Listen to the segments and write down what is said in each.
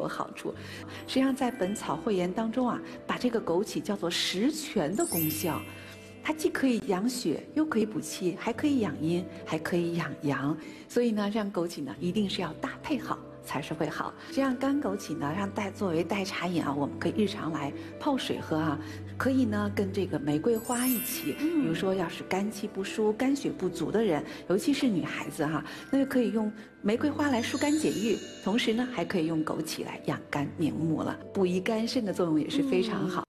有好处。实际上，在《本草汇言》当中啊，把这个枸杞叫做十全的功效。它既可以养血，又可以补气，还可以养阴，还可以养阳。所以呢，这样枸杞呢，一定是要搭配好才是会好。这样干枸杞呢，作为代茶饮啊，我们可以日常来泡水喝啊。可以呢，跟这个玫瑰花一起，比如说要是肝气不舒、肝血不足的人，尤其是女孩子哈，那就可以用玫瑰花来疏肝解郁，同时呢，还可以用枸杞来养肝明目了，补益肝肾的作用也是非常好。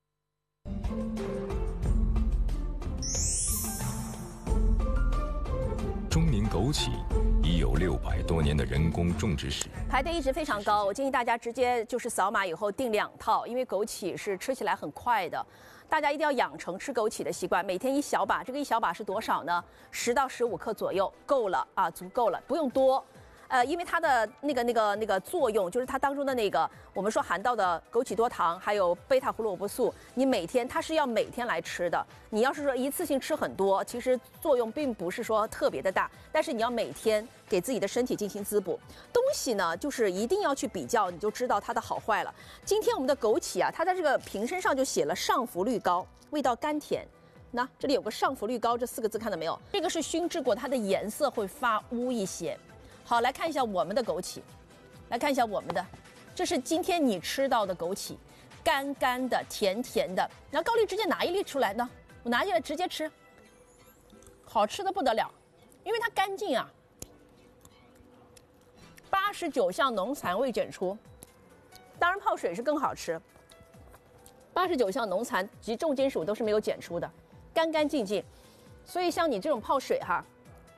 中名枸杞已有600多年的人工种植史， 排队一直非常高。我建议大家直接就是扫码以后订2套，因为枸杞是吃起来很快的，大家一定要养成吃枸杞的习惯，每天1小把。这个1小把是多少呢？10到15克左右，够了啊，足够了，不用多。因为它的那个作用，就是它当中的那个我们说含到的枸杞多糖，还有贝塔胡萝卜素，你它是要每天来吃的。你要是说一次性吃很多，其实作用并不是说特别的大，但是你要每天给自己的身体进行滋补。东西呢，就是一定要去比较，你就知道它的好坏了。今天我们的枸杞啊，它在这个瓶身上就写了上浮绿膏，味道甘甜。那这里有个上浮绿膏这4个字，看到没有？这个是熏制过，它的颜色会发乌一些。好，来看一下我们的枸杞，来看一下我们的，这是今天你吃到的枸杞，干干的、甜甜的。然后高丽直接拿1粒出来呢，我拿进来直接吃，好吃的不得了，因为它干净啊。89项农残未检出，当然泡水是更好吃。89项农残及重金属都是没有检出的，干干净净。所以像你这种泡水哈。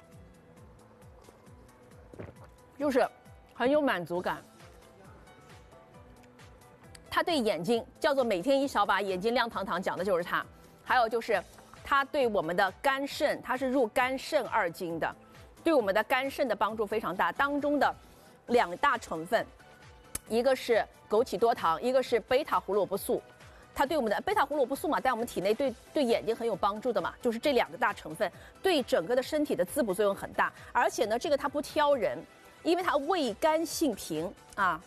就是很有满足感，它对眼睛叫做每天1小把，眼睛亮堂堂，讲的就是它。还有就是它对我们的肝肾，它是入肝肾2经的，对我们的肝肾的帮助非常大。当中的2大成分，一个是枸杞多糖，一个是贝塔胡萝卜素。它对我们的贝塔胡萝卜素嘛，在我们体内对眼睛很有帮助的嘛，就是这2个大成分对整个的身体的滋补作用很大。而且呢，这个它不挑人。因为它味甘性平啊，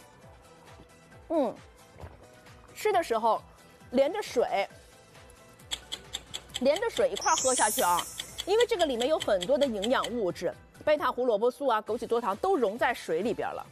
吃的时候连着水一块喝下去啊，因为这个里面有很多的营养物质，贝塔胡萝卜素啊、枸杞多糖都溶在水里边了，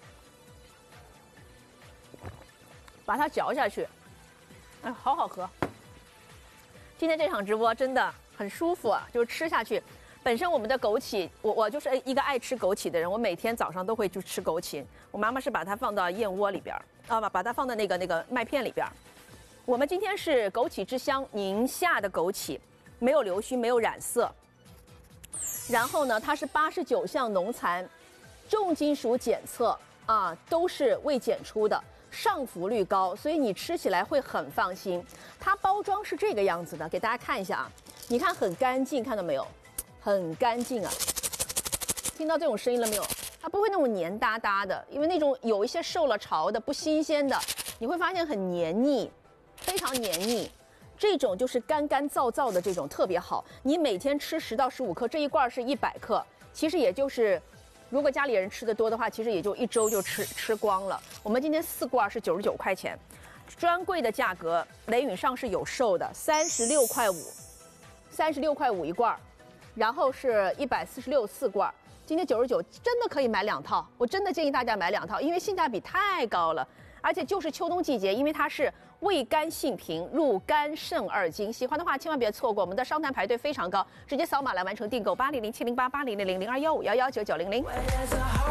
把它嚼下去，哎，好好喝。今天这场直播真的很舒服啊，就是吃下去。本身我们的枸杞，我就是一个爱吃枸杞的人，我每天早上都会去吃枸杞。我妈妈是把它放到燕窝里边啊，把它放到那个麦片里边。我们今天是枸杞之乡宁夏的枸杞，没有硫熏，没有染色。然后呢，它是89项农残，重金属检测啊都是未检出的，上浮率高，所以你吃起来会很放心。它包装是这个样子的，给大家看一下啊，你看很干净，看到没有？很干净啊，听到这种声音了没有？它不会那种黏哒哒的，因为那种有一些受了潮的不新鲜的，你会发现很黏腻，非常黏腻。这种就是干干燥燥的这种特别好，你每天吃10到15克，这一罐是100克，其实也就是，如果家里人吃的多的话，其实也就1周就吃光了。我们今天4罐是99块钱，专柜的价格，雷允上是有售的，36块5一罐。然后是146 4罐，今天99，真的可以买2套，我真的建议大家买2套，因为性价比太高了，而且就是秋冬季节，因为它是味甘性平，入肝肾2经，喜欢的话千万别错过，我们的商单排队非常高，直接扫码来完成订购，80070880000215119900。